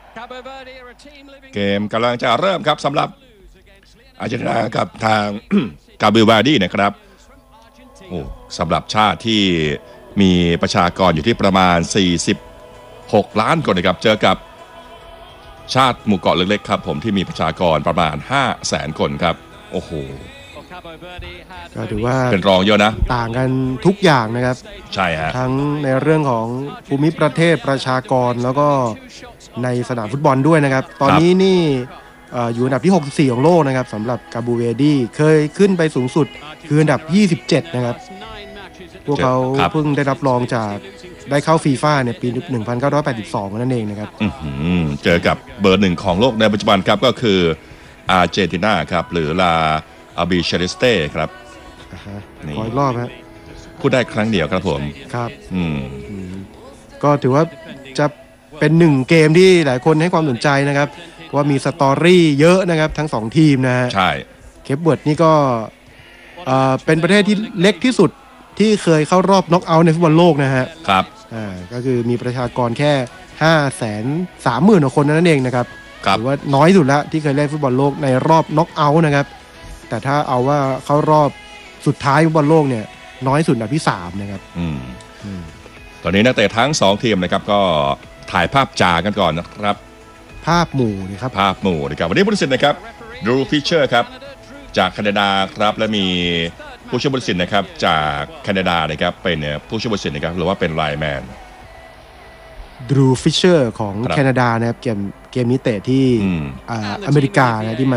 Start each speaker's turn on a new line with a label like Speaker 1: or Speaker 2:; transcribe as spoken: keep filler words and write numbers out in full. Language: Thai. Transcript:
Speaker 1: เกมกำลังจะเริ่มครับสำหรับอาร์เจนตินากับทาง กาบิลวาดีนะครับโอ้สำหรับชาติที่มีประชากรอยู่ที่ประมาณสี่สิบหกล้านคนนะครับเจอกับชาติหมู่เกาะเล็กๆครับผมที่มีประชากรประมาณห้าแสนคนครับโอ้โห
Speaker 2: ก็ถือว่า
Speaker 1: เป็นรองเยอะนะ
Speaker 2: ต่างกันทุกอย่างนะครับ
Speaker 1: ใช่ฮะ
Speaker 2: ทั้งในเรื่องของภูมิประเทศประชากรแล้วก็ในสนามฟุตบอลด้วยนะครับตอนนี้นี่อยู่อันดับที่หกสิบสี่ของโลกนะครับสำหรับกาบูเวดีเคยขึ้นไปสูงสุดคืออันดับยี่สิบเจ็ดนะครับพวกเขาเพิ่งได้รับรองจากได้เข้าฟีฟ่าในปีหนึ่งพันเก้าร้อยแปดสิบสองนั่นเองนะครับ
Speaker 1: เจอกับเบอร์หนึ่งของโลกในปัจจุบันครับก็คืออาร์เจนตินาครับหรือลาอาบิเชเลสเต้ครับ
Speaker 2: ขออีกรอบครับ
Speaker 1: พูดได้ครั้งเดียวครับผม
Speaker 2: ครับก็ถือว่าจะเป็นหนึ่งเกมที่หลายคนให้ความสนใจนะครับว่ามีสตอรี่เยอะนะครับทั้งสองทีมนะฮะ
Speaker 1: ใช่
Speaker 2: เคปเวิร์ดนี่ก็เป็นประเทศที่เล็กที่สุดที่เคยเข้ารอบน็อกเอาท์ในฟุตบอลโลกนะฮะ
Speaker 1: ครับ
Speaker 2: อ่าก็คือมีประชากรแค่ห้าแสนสามหมื่นคนนั่นเองนะครับถือว่าน้อยสุดแล้วที่เคยเล่นฟุตบอลโลกในรอบน็อกเอาท์นะครับแต่ถ้าเอาว่าเข้ารอบสุดท้ายฟุตบอลโลกเนี่ยน้อยสุดอันดับที่สามนะครับ
Speaker 1: อืมตอนนี้นักเตะทั้งสองทีมนะครับก็ถ่ายภาพจากันก่อนนะครับ
Speaker 2: ภาพหมู่นะครับ
Speaker 1: ภาพหมู่นะครับวันนี้ผู้ตัดสินนะครับดรูฟิชเชอร์ครับจากแคนาดาครับและมีผู้ช่วยผู้ตัดสินนะครับจากแคนาดานะครับเป็นผู้ช่วยผู้ตัดสินนะครับหรือว่าเป็นไลน์แมน
Speaker 2: ดรูฟิชเชอร์ของแคนาดานะครับเกมเกมนี้เตะที่อเมริกานะที่มา